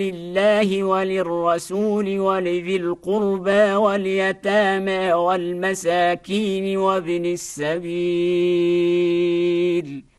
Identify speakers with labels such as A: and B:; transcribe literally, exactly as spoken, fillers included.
A: لله وللرسول ولذي القربى واليتامى والمساكين وابن السبيل